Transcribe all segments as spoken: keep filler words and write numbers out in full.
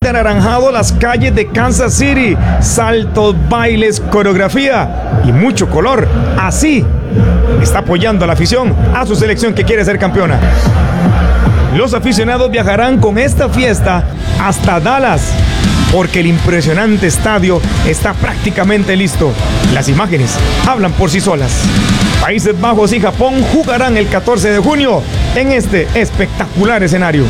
de anaranjado las calles de Kansas City. Saltos, bailes, coreografía y mucho color. Así está apoyando a la afición a su selección que quiere ser campeona. Los aficionados viajarán con esta fiesta hasta Dallas, porque el impresionante estadio está prácticamente listo. Las imágenes hablan por sí solas. Países Bajos y Japón jugarán el catorce de junio en este espectacular escenario.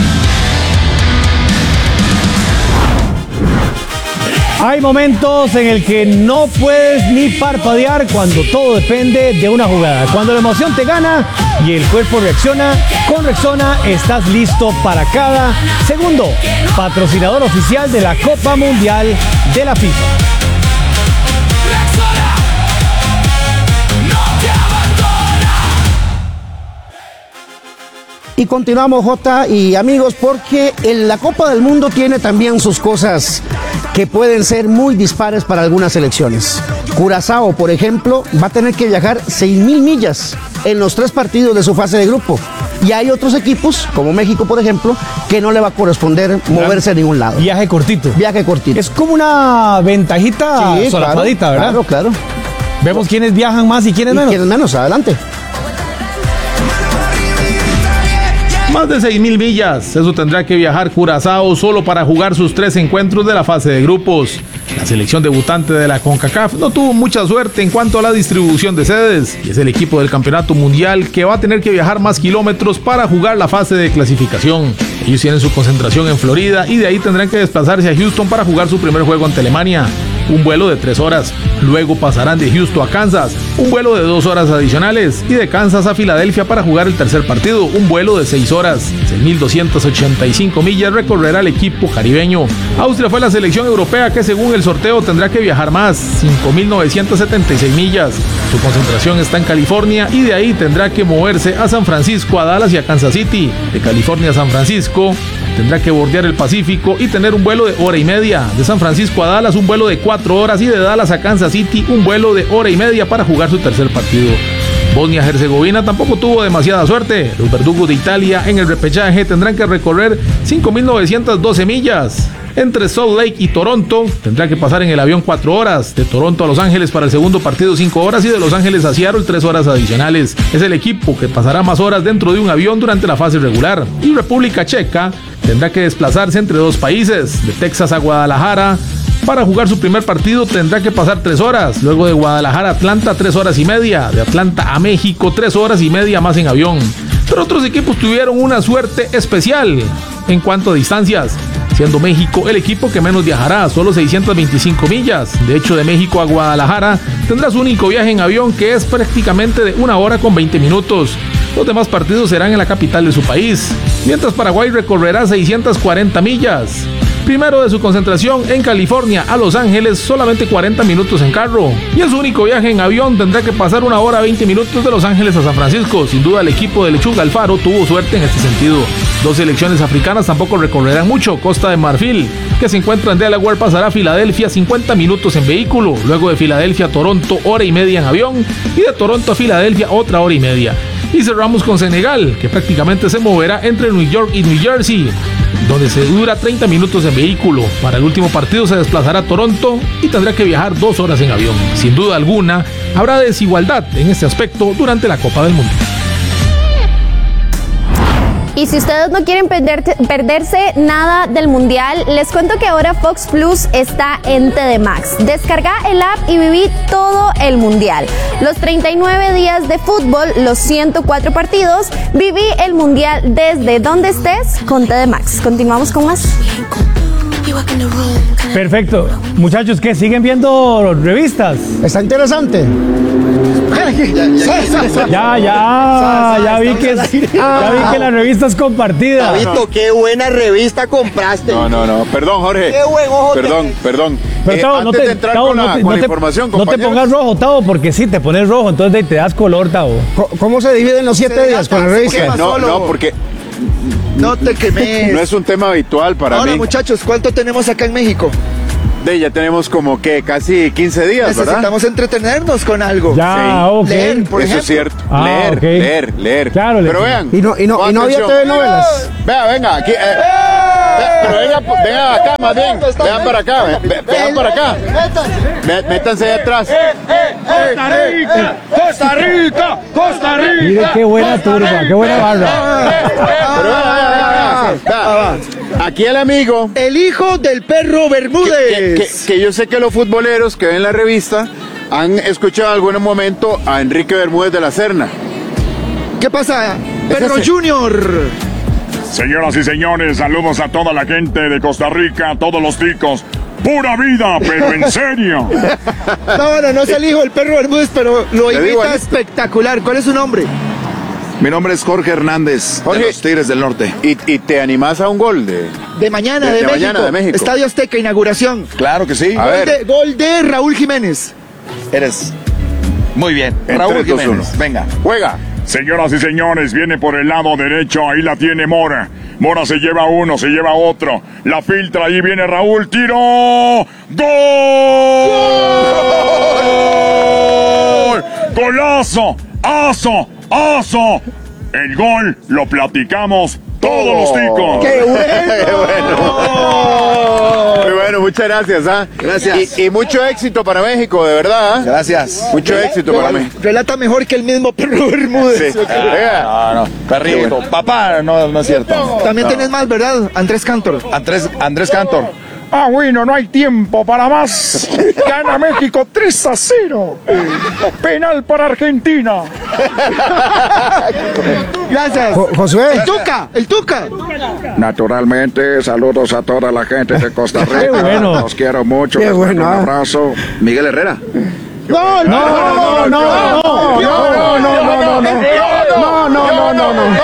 Hay momentos en el que no puedes ni parpadear cuando todo depende de una jugada. Cuando la emoción te gana y el cuerpo reacciona, con Rexona estás listo para cada segundo. Patrocinador oficial de la Copa Mundial de la FIFA. Y continuamos, Jota y amigos, porque en la Copa del Mundo tiene también sus cosas que pueden ser muy dispares para algunas selecciones. Curazao, por ejemplo, va a tener que viajar seis mil millas en los tres partidos de su fase de grupo. Y hay otros equipos, como México, por ejemplo, que no le va a corresponder moverse a ningún lado. Viaje cortito. Viaje cortito. Es como una ventajita sí, solapadita, claro, ¿verdad? Claro, claro. Vemos quiénes viajan más y quiénes y menos. quiénes menos, adelante. Más de seis mil millas, eso tendrá que viajar Curazao solo para jugar sus tres encuentros de la fase de grupos. La selección debutante de la CONCACAF no tuvo mucha suerte en cuanto a la distribución de sedes, y es el equipo del Campeonato Mundial que va a tener que viajar más kilómetros para jugar la fase de clasificación. Ellos tienen su concentración en Florida y de ahí tendrán que desplazarse a Houston para jugar su primer juego ante Alemania. Un vuelo de tres horas. Luego pasarán de Houston a Kansas, un vuelo de dos horas adicionales, y de Kansas a Filadelfia para jugar el tercer partido, un vuelo de seis horas. seis mil doscientas ochenta y cinco millas recorrerá el equipo caribeño. Austria fue la selección europea que según el sorteo tendrá que viajar más, cinco mil novecientas setenta y seis millas. Su concentración está en California y de ahí tendrá que moverse a San Francisco, a Dallas y a Kansas City. De California a San Francisco tendrá que bordear el Pacífico y tener un vuelo de hora y media. De San Francisco a Dallas un vuelo de cuatro horas y de Dallas a Kansas City un vuelo de hora y media para jugar su tercer partido. Bosnia-Herzegovina tampoco tuvo demasiada suerte. Los verdugos de Italia en el repechaje tendrán que recorrer cinco mil novecientas doce millas. Entre Salt Lake y Toronto tendrá que pasar en el avión cuatro horas. De Toronto a Los Ángeles para el segundo partido cinco horas y de Los Ángeles a Seattle tres horas adicionales. Es el equipo que pasará más horas dentro de un avión durante la fase regular. Y República Checa tendrá que desplazarse entre dos países. De Texas a Guadalajara. Para jugar su primer partido tendrá que pasar tres horas. Luego de Guadalajara a Atlanta, tres horas y media. De Atlanta a México, tres horas y media más en avión. Pero otros equipos tuvieron una suerte especial en cuanto a distancias, siendo México el equipo que menos viajará, solo seiscientas veinticinco millas. De hecho, de México a Guadalajara tendrá su único viaje en avión, que es prácticamente de una hora con veinte minutos. Los demás partidos serán en la capital de su país, mientras Paraguay recorrerá seiscientas cuarenta millas. Primero de su concentración en California a Los Ángeles, solamente cuarenta minutos en carro. Y en su único viaje en avión tendrá que pasar una hora veinte minutos de Los Ángeles a San Francisco. Sin duda el equipo de Lechuga Alfaro tuvo suerte en este sentido. Dos selecciones africanas tampoco recorrerán mucho. Costa de Marfil, que se encuentra en Delaware, pasará a Filadelfia cincuenta minutos en vehículo. Luego de Filadelfia a Toronto, hora y media en avión. Y de Toronto a Filadelfia, otra hora y media. Y cerramos con Senegal, que prácticamente se moverá entre New York y New Jersey, donde se dura treinta minutos en vehículo. Para el último partido se desplazará a Toronto y tendrá que viajar dos horas en avión. Sin duda alguna, habrá desigualdad en este aspecto durante la Copa del Mundo. Y si ustedes no quieren perderte, perderse nada del Mundial, les cuento que ahora Fox Plus está en T D Max. Descarga el app y viví todo el Mundial. Los treinta y nueve días de fútbol, los ciento cuatro partidos, viví el Mundial desde donde estés con T D Max. Continuamos con más. Perfecto. Muchachos, ¿qué? ¿Siguen viendo revistas? Está interesante. Ya, ya, ya vi que, ya vi que la revista es compartida. Tabito, qué buena revista compraste. No, no, no, perdón, Jorge. Qué buen ojo. Perdón, tenés. perdón. Pero, Eh, Tavo, antes no te, de entrar Tavo, con no la, te, con no la te- información, no te compañeros. pongas rojo, Tavo, porque si te pones rojo, entonces de ahí te das color, Tavo. ¿Cómo se dividen los siete Se días con la desgasta, revista? se quema. No, solo. no, porque No te quemes. no es un tema habitual para Ahora, mí. muchachos, ¿cuánto tenemos acá en México? De, ya tenemos como que casi quince días, ¿verdad? Necesitamos entretenernos con algo. Ya, Sí. ok. Leer, por Eso ejemplo. es cierto. Ah, leer, ok. leer, leer. Claro, Pero le- vean. Y no, y no, y no había atención. telenovelas. Vea, venga, aquí. eh, Pero venga, venga acá, más bien. Vean para acá, ve- vean para acá. Ve- Métanse ahí atrás. Costa Rica, Costa Rica, Costa Rica. Mire qué buena turba, qué buena barra. Pero vea, vea, vea, vea. Aquí el amigo. El hijo del perro Bermúdez. Que, que- que yo sé que los futboleros que ven la revista han escuchado en algún momento a Enrique Bermúdez de la Serna. ¿Qué pasa? Perro ese. Junior. Señoras y señores, saludos a toda la gente de Costa Rica, a todos los ticos. Pura vida, pero en serio. No, no, no es el hijo del perro Bermúdez, pero lo Te digo, imita ahí- espectacular. ¿Cuál es su nombre? Mi nombre es Jorge Hernández, Jorge. de los Tigres del Norte. Y, y te animás a un gol de... De mañana, De- de, de México. mañana, de México. Estadio Azteca, inauguración. Claro que sí. A Gol ver. de, gol de Raúl Jiménez. Eres muy bien. En Raúl tres, dos, Jiménez, uno. venga. Juega. Señoras y señores, viene por el lado derecho, ahí la tiene Mora. Mora se lleva uno, se lleva otro. La filtra, ahí viene Raúl, tiro. ¡Gol! ¡Golazo! ¡Aso! ¡Aso! El gol lo platicamos todos los ticos. ¡Qué bueno! Qué bueno. Muy bueno, muchas gracias. ¿ah? Gracias. Y, y mucho éxito para México, de verdad. ¿ah? Gracias. Mucho éxito para México. Relata mejor que el mismo perro Bermúdez. Sí. Venga. No, no, perrito. Papá, no, no es cierto. También tenés más, ¿verdad? Andrés Cantor. Andrés, Andrés Cantor. Ah, bueno, no hay tiempo para más. Gana México tres a cero. Penal para Argentina. Gracias. Jo- Josué. El Tuca, el Tuca. Naturalmente, saludos a toda la gente de Costa Rica. Qué bueno. Los quiero mucho. Qué les mando bueno, un ah. abrazo. Miguel Herrera. No, no, No, no, no, no. No, no, no, no, no, no. No, no, no, no, no.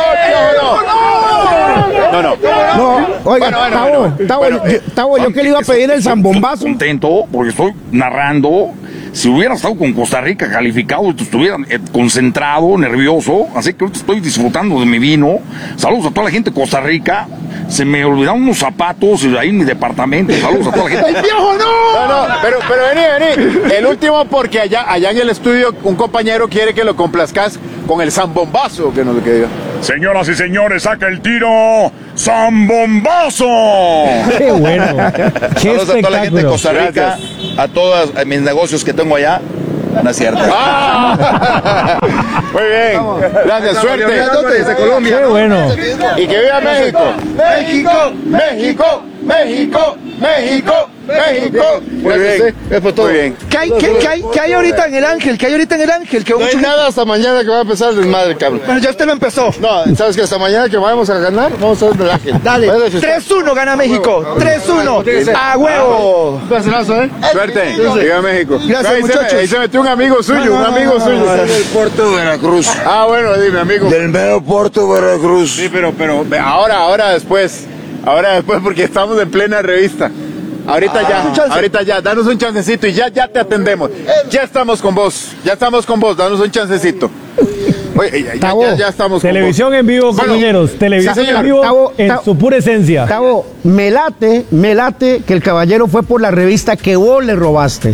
No, no. No, oiga, Bueno, bueno, Tavo, bueno. Tavo, Bueno, yo, Tavo, yo que le iba a pedir el zambombazo. Contento porque estoy narrando. Si hubiera estado con Costa Rica calificado, estuviera eh, concentrado, nervioso. Así que ahorita estoy disfrutando de mi vino. Saludos a toda la gente de Costa Rica. Se me olvidaron unos zapatos ahí en mi departamento. Saludos a toda la gente. ¡Viejo, no! No, no, pero, pero vení, vení. El último, porque allá, allá en el estudio un compañero quiere que lo complazcas con el zambombazo, que no lo que diga. Señoras y señores, saca el tiro. ¡Zambombazo! Qué bueno. Qué Saludos a toda la gente de espectáculo. Costa Rica, a todos eh, mis negocios que tengo allá. No es cierto. Ah. Muy bien. Gracias, suerte. Desde Colombia. Qué bueno. Y que viva México. México, México, México, México, México. Muy bien. Muy bien. ¿Qué hay, qué, qué hay, qué hay ahorita en el Ángel? ¿Qué hay ahorita en el Ángel? Que No hay nada hasta mañana que va a empezar el desmadre, cabrón. Bueno, ya usted lo empezó. No, ¿sabes que hasta mañana que vamos a ganar? Vamos a ver el Ángel. Dale. Vaya a festejar. tres uno gana México. tres uno. A huevo. Suerte. Viva México. Gracias, Ahí se me- muchachos. Ahí se metió un amigo suyo, un amigo suyo. Del puerto de Veracruz. Ah, bueno, dime, amigo. Del medio puerto de Veracruz. Sí, pero, pero, ve, ahora, ahora después. Ahora después, porque estamos en plena revista. Ahorita ya, ahorita ya, danos un chancecito y ya, ya te atendemos. Ya estamos con vos, ya estamos con vos, danos un chancecito. Oye, ya, ya, Tavo, ya, ya estamos con Televisión vos. en vivo, Bueno, compañeros. Televisión sí, señor. en vivo Tavo, en Tavo. su pura esencia. Tavo, me late, me late que el caballero fue por la revista que vos le robaste.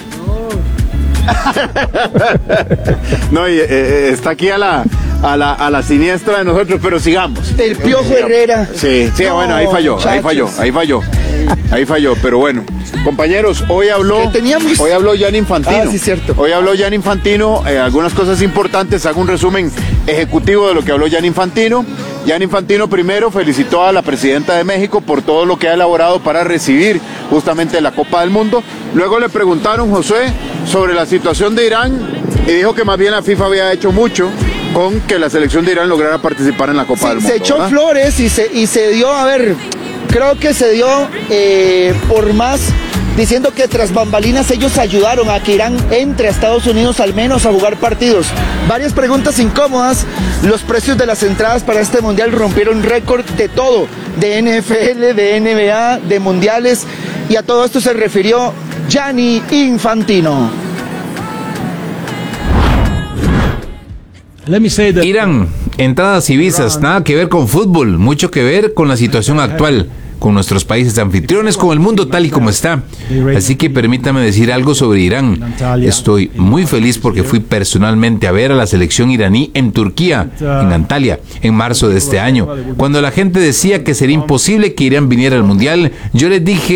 No, y, eh, eh, está aquí a la, a la, a la siniestra de nosotros, pero sigamos. Del Piojo Herrera. Sí, sí, No, bueno, ahí falló, ahí muchachos. falló, ahí falló. Ahí falló, pero bueno. Compañeros, hoy habló. ¿Qué teníamos? Hoy habló Jan Infantino. Ah, sí, cierto. Hoy habló Jan Infantino, eh, algunas cosas importantes, hago un resumen ejecutivo de lo que habló Jan Infantino. Jan Infantino primero felicitó a la presidenta de México por todo lo que ha elaborado para recibir justamente la Copa del Mundo. Luego le preguntaron, Josué, sobre la situación de Irán y dijo que más bien la FIFA había hecho mucho con que la selección de Irán lograra participar en la Copa Sí, del Mundo. se echó ¿verdad? flores y se, y se dio, a ver, creo que se dio eh, por más, diciendo que tras bambalinas ellos ayudaron a que Irán entre a Estados Unidos al menos a jugar partidos. Varias preguntas incómodas. Los precios de las entradas para este mundial rompieron récord de todo, de N F L, de N B A, de mundiales, y a todo esto se refirió Gianni Infantino. Irán, entradas y visas, nada que ver con fútbol, mucho que ver con la situación actual. con nuestros países anfitriones, con el mundo tal y como está. Así que permítame decir algo sobre Irán. Estoy muy feliz porque fui personalmente a ver a la selección iraní en Turquía, en Antalya, en marzo de este año. Cuando la gente decía que sería imposible que Irán viniera al Mundial, yo les dije